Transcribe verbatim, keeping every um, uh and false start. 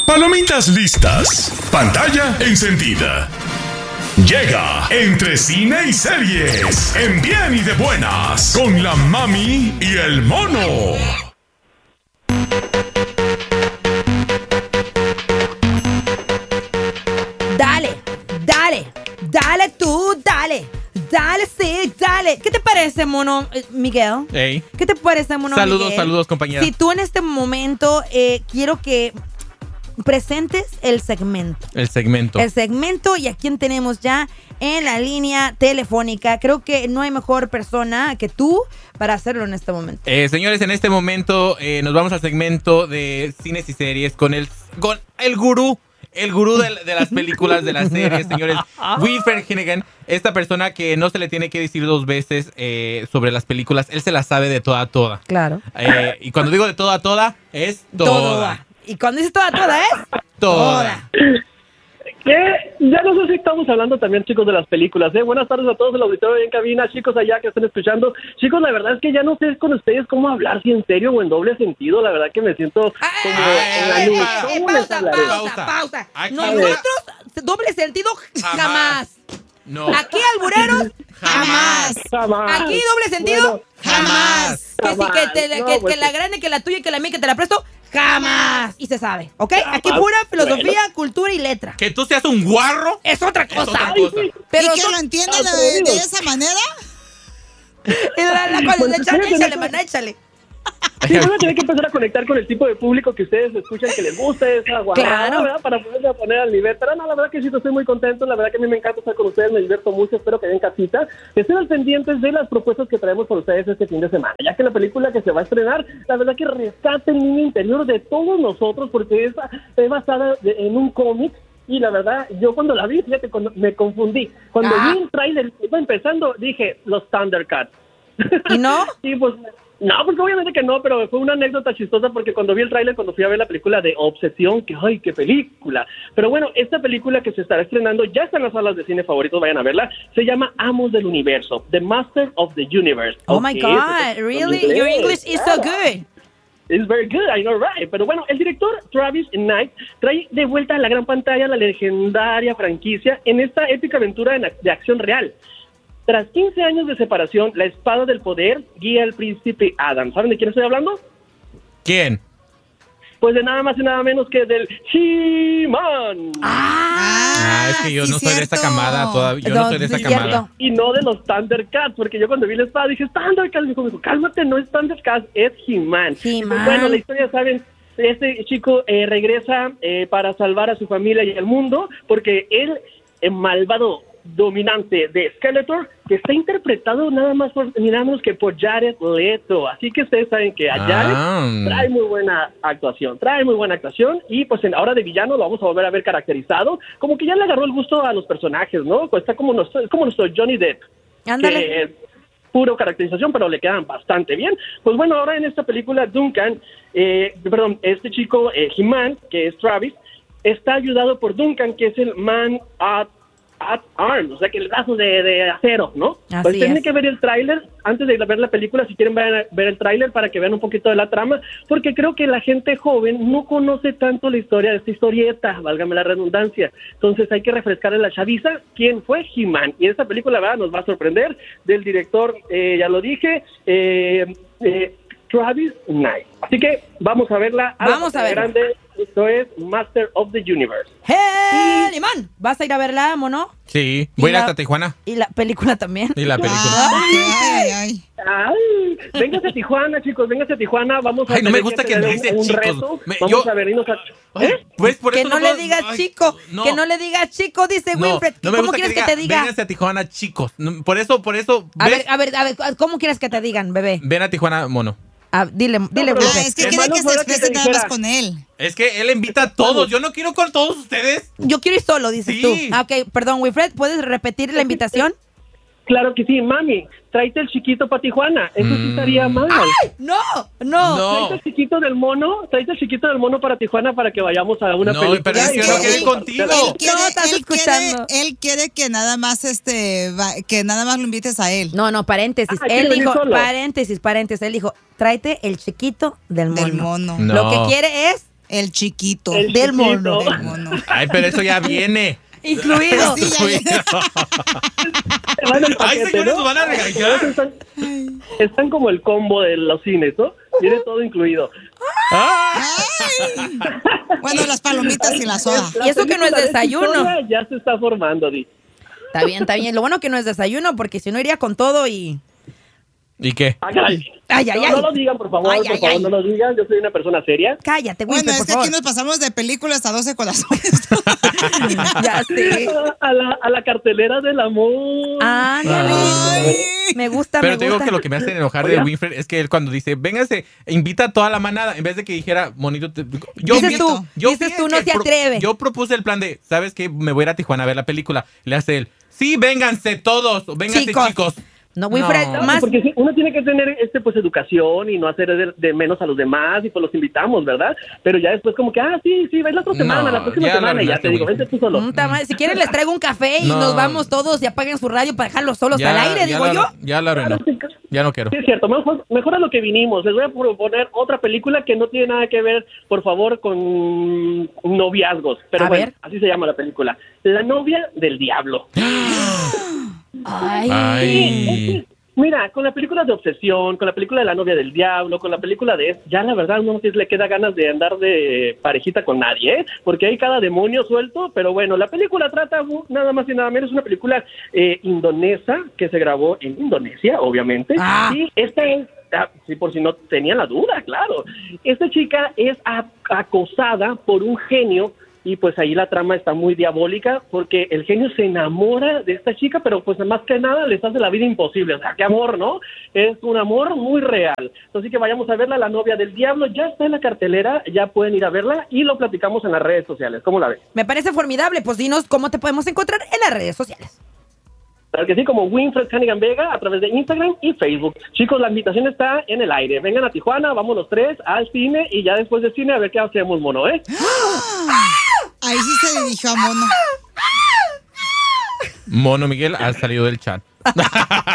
Palomitas listas. Pantalla encendida. Llega Entre Cine y Series, en Bien y de Buenas, con la mami y el mono. Dale, dale, dale tú, dale. Dale, sí, dale. ¿Qué te parece, mono eh, Miguel? Hey. ¿Qué te parece, mono Saludos, Miguel? saludos, compañera. Si tú en este momento eh, quiero que presentes el segmento. El segmento. El segmento, y a quién tenemos ya en la línea telefónica. Creo que no hay mejor persona que tú para hacerlo en este momento. Eh, señores, en este momento eh, nos vamos al segmento de cines y series con el, con el gurú. El gurú de, de las películas, de las series, señores. Wilfred Hennigan, esta persona que no se le tiene que decir dos veces eh, sobre las películas. Él se las sabe de toda a toda. Claro. Eh, y cuando digo de toda a toda, es toda. Toda. Y cuando dices toda, toda es Toda. ¿Qué? Ya no sé si estamos hablando también, chicos, de las películas, ¿eh? Buenas tardes a todos el auditorio en cabina, chicos allá que están escuchando. Chicos, la verdad es que ya no sé con ustedes cómo hablar, si en serio o en doble sentido. La verdad que me siento como Ay, en la ay, luz. ay, ¿Cómo les pausa, hablaré? pausa, pausa. Aquí- Nosotros, doble sentido, jamás. Jamás. No. Aquí, albureros, jamás. Jamás. Aquí, doble sentido, Bueno, jamás. Que si jamás. que, te, No, que, pues, que la grande, que la tuya, que la mía, que te la presto, jamás. Y se sabe, ¿ok? Aquí Jamás. pura filosofía, cultura y letra. Que tú seas un guarro Es otra es cosa. otra cosa. Pero ¿Y que son- lo entiendan de, de esa manera? la, la cual, Pues, échale, fíjate, échale, no- man, échale. Sí, van a tener que empezar a conectar con el tipo de público que ustedes escuchan, que les gusta esa guarrada, Claro. ¿verdad? Para poderse poner al nivel. Pero no, la verdad que sí, estoy muy contento. La verdad que a mí me encanta estar con ustedes, me divierto mucho. Espero que den casita. Estén al pendientes de las propuestas que traemos para ustedes este fin de semana. Ya que la película que se va a estrenar, la verdad que rescata el niño interior de todos nosotros, porque es, es basada de- en un cómic. Y la verdad, yo cuando la vi, fíjate, cuando me confundí. Cuando Ah. vi el trailer, iba empezando, dije, los Thundercats. ¿Y no? Sí, pues, no, pues obviamente que no, pero fue una anécdota chistosa porque cuando vi el tráiler, cuando fui a ver la película de Obsesión, que ¡ay, qué película! Pero bueno, esta película que se estará estrenando ya está en las salas de cine favoritos, vayan a verla, se llama Amos del Universo, The Master of the Universe. Oh my Ok, God, eso es really? en Your inglés. English is so good. It's very good, I know, right. Pero bueno, el director Travis Knight trae de vuelta a la gran pantalla la legendaria franquicia en esta épica aventura de, de acción real. Tras quince años de separación, la espada del poder guía al príncipe Adam. ¿Saben de quién estoy hablando? ¿Quién? Pues de nada más y nada menos que del He-Man. Ah, es que yo sí, no soy de esta cierto. camada todavía. Yo no, No, soy de esta sí, camada. cierto. Y no de los Thundercats, porque yo cuando vi la espada dije, Thundercats, me dijo, me dijo, cálmate, no es Thundercats, es He-Man. He-Man. Y pues, bueno, la historia, ¿saben? Este chico eh, regresa eh, para salvar a su familia y al mundo, porque él, el malvado dominante de Skeletor, que está interpretado nada más por, miramos que por Jared Leto. Así que ustedes saben que a Jared Ah. trae muy buena actuación, trae muy buena actuación, y pues en, ahora de villano lo vamos a volver a ver caracterizado, como que ya le agarró el gusto a los personajes, ¿no? Pues está como nuestro, es como nuestro Johnny Depp. Ándale. Que, eh, puro caracterización, pero le quedan bastante bien. Pues bueno, ahora en esta película Duncan, eh, perdón, este chico, eh, He-Man, que es Travis, está ayudado por Duncan, que es el Man at, at Arms, o sea, que el brazo de, de acero, ¿no? Así Pues tienen es. que ver el tráiler antes de ver la película, si quieren ver, ver el tráiler para que vean un poquito de la trama, porque creo que la gente joven no conoce tanto la historia de esta historieta, válgame la redundancia. Entonces hay que refrescarle la chaviza quién fue He-Man. Y esta película, la verdad, nos va a sorprender, del director, eh, ya lo dije, eh, eh, Travis Knight. Así que vamos a verla. a la Vamos a pantalla verla. grande. Esto es Master of the Universe. ¡Hey, man! ¿Vas a ir a verla, mono? Sí, voy a ir la- hasta Tijuana. Y la película también. Y la película. Ah, ay, ay, ay. Ay, véngase a Tijuana, chicos, véngase a Tijuana. Vamos a Ay, no me tener gusta que tener me un- dicen un chicos. reto. Me- Vamos yo- a venirnos a... Ay, ¿Eh? pues por Que eso no le puedo- digas ay, chico, no. que no le digas chico, dice No, Wilfred. no me ¿Cómo gusta quieres que, diga, te diga? Vénganse a Tijuana, chicos. No, Por eso, por eso. A ¿ves? ver, a ver, a ver, ¿cómo quieres que te digan, bebé? Ven a Tijuana, mono. Ah, dile, dile, pero- Ah, Wilfred. es que Qué quiere malo que se fuera que te exprese nada más dijera. con él. Es que él invita a todos. Yo no quiero con todos ustedes. Yo quiero ir solo, dices Sí. tú. Ah, ok, perdón, Wilfred, ¿puedes repetir la invitación? Claro que sí, mami. Tráete el chiquito para Tijuana. Eso sí estaría mal. No, no. No. Tráete el chiquito del mono. Tráete el chiquito del mono para Tijuana para que vayamos a una No, película. pero es que y yo no vamos quiero a ir contigo. pasar- Él quiere, No, estás él escuchando. quiere, él quiere que nada más este va- que nada más lo invites a él. No, no, paréntesis. Ah, ¿quiere Él venir dijo, solo? paréntesis, paréntesis. Él dijo, tráete el chiquito del mono. Del mono. No. Lo que quiere es El chiquito. El Del chiquito. mono. Del mono. Ay, pero eso ya viene. Incluido. Sí, ya, ya. Van en Ay, paquete, señores, ¿no? nos van a regañar. Están, están como el combo de los cines, ¿no? Viene todo incluido. Ah, Ay. Bueno, las palomitas y la soda. Y eso que no es película de desayuno. historia Ya se está formando, Di. Está bien, está bien. Lo bueno que no es desayuno, porque si no iría con todo y... ¿Y qué? Ay, ay. Ay, ay, no, ay. no lo digan, por favor, Ay, por ay, favor, ay. no lo digan. Yo soy una persona seria. Cállate, Bueno, Wilfer, es por que favor. aquí nos pasamos de películas a doce corazones. Ya sé. A la, a la cartelera del amor. Ándale. Ay. Me gusta, Pero me te digo gusta. que lo que me hace enojar de Oiga. Winfred es que él cuando dice, véngase, invita a toda la manada, en vez de que dijera, monito, te- yo, Dices vi- tú, yo dices fui tú, el no que se pro- atreve. Yo propuse el plan de, ¿sabes qué? Me voy a ir a Tijuana a ver la película. Le hace él, sí, vénganse todos, vénganse Chicos. chicos. No, Wilfred, No. más... Porque sí, uno tiene que tener este pues educación y no hacer de, de menos a los demás y pues los invitamos, ¿verdad? Pero ya después como que, ah, sí, sí, ven la otra semana, No, la próxima ya lo semana y ya arruinaste, te digo, Wilfred. vente tú solo. Mm, ta madre. Si quieren les traigo un café y No. nos vamos todos y apaguen su radio para dejarlos solos al aire, ya digo la- yo. Ya la arruinó. Ya no quiero. Sí, es cierto, mejor, mejor a lo que vinimos. Les voy a proponer otra película que no tiene nada que ver, por favor, con noviazgos. Pero A bueno, ver. así se llama la película. La novia del diablo. Ay. Ay. Mira, con la película de Obsesión, con la película de La novia del diablo, con la película de... Ya la verdad no sé si le queda ganas de andar de parejita con nadie, ¿eh? Porque hay cada demonio suelto, pero bueno, la película trata uh, nada más y nada menos, es una película eh, indonesa que se grabó en Indonesia, obviamente, Ah. y esta es... ah, sí, por si no tenían la duda, claro. Esta chica es a- acosada por un genio y pues ahí la trama está muy diabólica porque el genio se enamora de esta chica, pero pues más que nada les hace la vida imposible. O sea, qué amor, ¿no? Es un amor muy real. Así que vayamos a verla, La novia del diablo. Ya está en la cartelera, ya pueden ir a verla y lo platicamos en las redes sociales. ¿Cómo la ves? Me parece formidable. Pues dinos cómo te podemos encontrar en las redes sociales. Claro que sí, como Winfred Hannigan Vega a través de Instagram y Facebook. Chicos, la invitación está en el aire. Vengan a Tijuana, vamos los tres al cine y ya después del cine a ver qué hacemos, mono, ¿eh? Ahí sí se dirigió a Mono. Mono Miguel ha salido del chat.